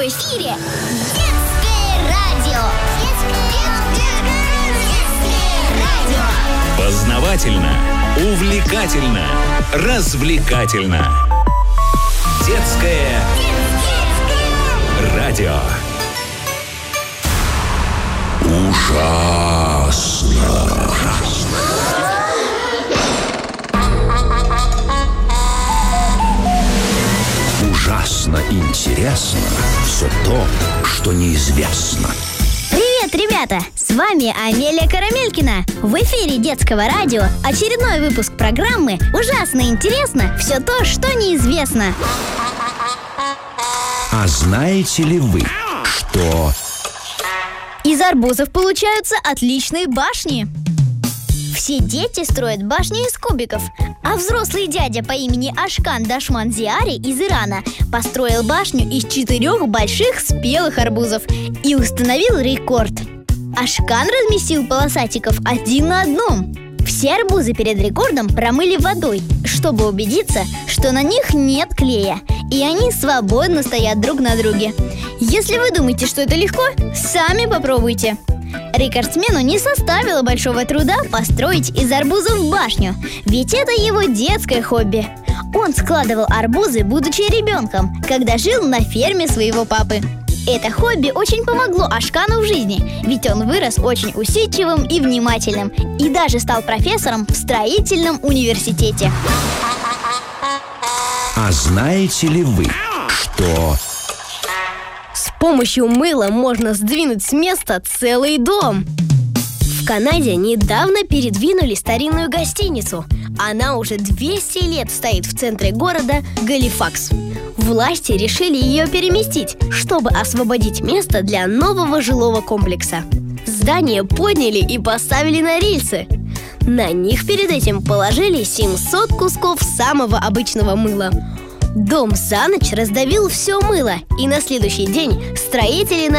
эфире Детское радио. Детское радио. Познавательно, увлекательно, развлекательно. Детское радио. Ужасно. Ужасно интересно все то, что неизвестно. Привет, ребята! С вами Амелия Карамелькина. В эфире Детского радио очередной выпуск программы «Ужасно интересно все то, что неизвестно». А знаете ли вы, что... Из арбузов получаются отличные башни. Все дети строят башни из кубиков, а взрослый дядя по имени Ашкан Дашман-Зиари из Ирана построил башню из 4 больших спелых арбузов и установил рекорд. Ашкан разместил полосатиков один на одном. Все арбузы перед рекордом промыли водой, чтобы убедиться, что на них нет клея, и они свободно стоят друг на друге. Если вы думаете, что это легко, сами попробуйте. Рекордсмену не составило большого труда построить из арбузов башню, ведь это его детское хобби. Он складывал арбузы, будучи ребенком, когда жил на ферме своего папы. Это хобби очень помогло Ашкану в жизни, ведь он вырос очень усидчивым и внимательным и даже стал профессором в строительном университете. А знаете ли вы, что... С помощью мыла можно сдвинуть с места целый дом. В Канаде недавно передвинули старинную гостиницу. Она уже 200 лет стоит в центре города Галифакс. Власти решили ее переместить, чтобы освободить место для нового жилого комплекса. Здание подняли и поставили на рельсы. На них перед этим положили 700 кусков самого обычного мыла. Дом за ночь раздавил все мыло, и на следующий день строители